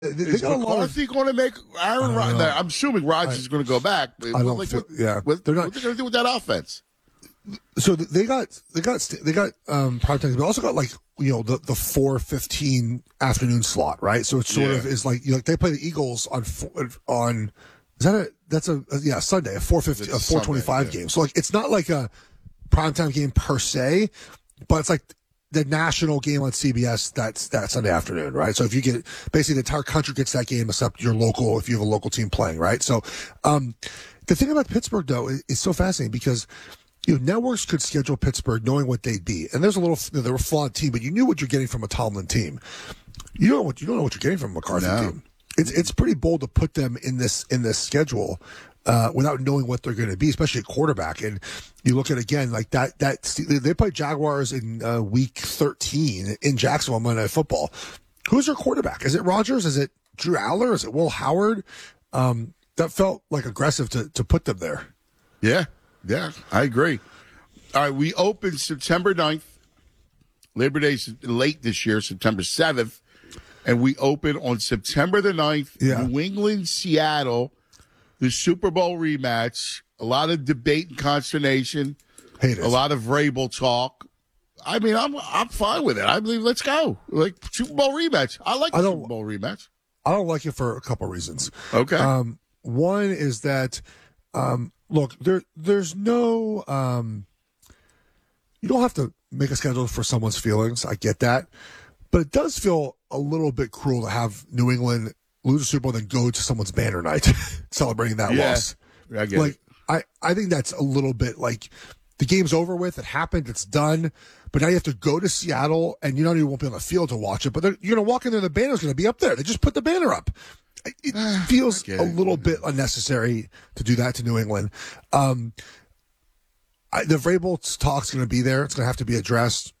Is McCarthy going to make Aaron Rodgers? I'm assuming Rodgers is going to go back. They're not. What's they going to do with that offense? So they got primetime. They also got the 4:15 afternoon slot, right? So it sort of is like they play the Eagles on that's a Sunday, a 4:25 game. So it's not like a primetime game per se, but it's like the national game on CBS that Sunday afternoon, right? So if you get basically the entire country gets that game except your local, if you have a local team playing, right? So the thing about Pittsburgh though is so fascinating because networks could schedule Pittsburgh knowing what they'd be, and there's a little they're a flawed team, but you knew what you're getting from a Tomlin team. You don't know what you're getting from a McCarthy team. It's pretty bold to put them in this schedule. Without knowing what they're going to be, especially at quarterback. And you look at again, like that they play Jaguars in week 13 in Jacksonville on Monday Night Football. Who's their quarterback? Is it Rodgers? Is it Drew Aller? Is it Will Howard? That felt like aggressive to put them there. Yeah, I agree. All right, we open September 9th. Labor Day's late this year, September 7th. And we open on September the 9th, New England, Seattle. The Super Bowl rematch, a lot of debate and consternation, a lot of Vrabel talk. I mean, I'm fine with it. I believe let's go. Like Super Bowl rematch. I like the Super Bowl rematch. I don't like it for a couple of reasons. Okay. One is that, look, there's no, you don't have to make a schedule for someone's feelings. I get that. But it does feel a little bit cruel to have New England lose a Super Bowl, then go to someone's banner night celebrating that loss. I get it. I think that's a little bit like the game's over with. It happened. It's done. But now you have to go to Seattle, and you won't be on the field to watch it. But you're going to walk in there, the banner's going to be up there. They just put the banner up. It feels a little bit unnecessary to do that to New England. The Vrabel talk's going to be there. It's going to have to be addressed.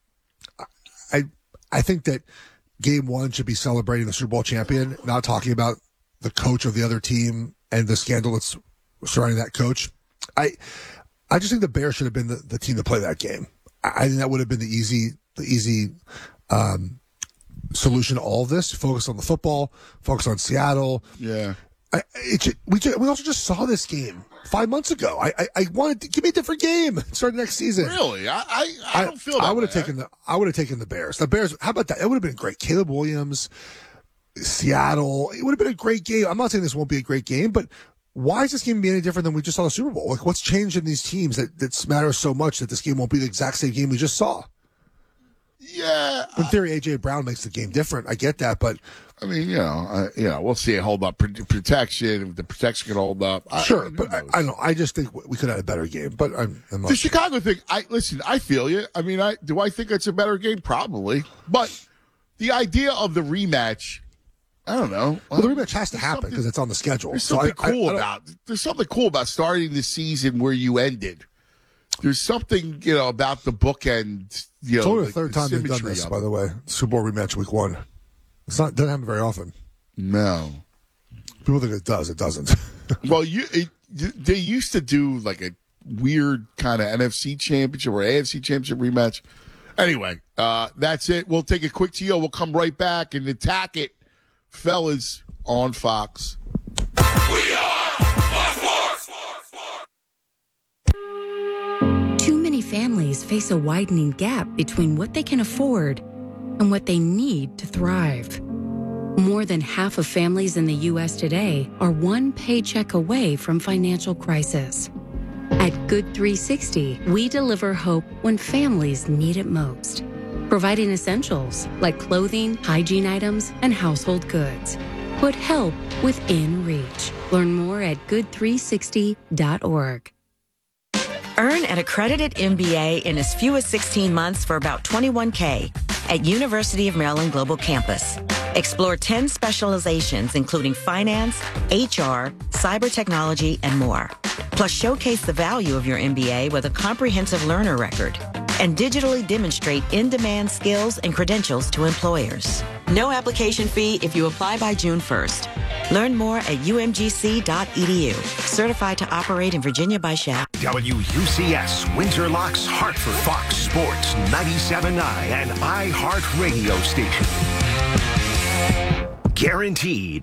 I think that Game 1 should be celebrating the Super Bowl champion, not talking about the coach of the other team and the scandal that's surrounding that coach. I just think the Bears should have been the team to play that game. I think that would have been the easy solution to all of this. Focus on the football, focus on Seattle. Yeah. We also just saw this game 5 months ago. I wanted to give me a different game. Start next season. Really? I don't feel that. I would have taken the Bears. The Bears. How about that? It would have been great. Caleb Williams, Seattle. It would have been a great game. I'm not saying this won't be a great game, but why is this game be any different than we just saw the Super Bowl? Like, what's changed in these teams that matters so much that this game won't be the exact same game we just saw? Yeah. In theory, A.J. Brown makes the game different. I get that, but I mean, we'll see it hold up. Protection, if the protection can hold up. Sure, but I know. I just think we could have had a better game. But I'm not the Chicago thing. I feel you. I mean, do I think it's a better game? Probably. But the idea of the rematch, I don't know. Well, the rematch has to happen because it's on the schedule. There's something There's something cool about starting the season where you ended. There's something about the bookend. It's only the third time they've done this, by the way. Super Bowl rematch week 1. Doesn't happen very often. No. People think it does. It doesn't. Well, they used to do like a weird kind of NFC championship or AFC championship rematch. Anyway, that's it. We'll take a quick TO. We'll come right back and attack it, fellas, on Fox. We are Fox. Too many families face a widening gap between what they can afford and what they need to thrive. More than half of families in the U.S. today are one paycheck away from financial crisis. At Good 360, we deliver hope when families need it most, providing essentials like clothing, hygiene items, and household goods. Put help within reach. Learn more at good360.org. Earn an accredited MBA in as few as 16 months for about $21K at University of Maryland Global Campus. Explore 10 specializations, including finance, HR, cyber technology, and more. Plus, showcase the value of your MBA with a comprehensive learner record and digitally demonstrate in-demand skills and credentials to employers. No application fee if you apply by June 1st. Learn more at umgc.edu. Certified to operate in Virginia by SHAP. WUCS, Windsor Locks, Hartford, Fox Sports 97.9 and iHeart Radio Station. Guaranteed.